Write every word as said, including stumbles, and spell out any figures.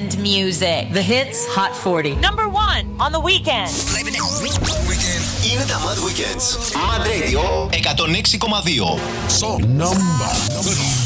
weekend music. The hits Hot forty. Number one on the weekend. Είναι τα Mad Weekends. Mad Radio εκατόν έξι κόμμα δύο. So number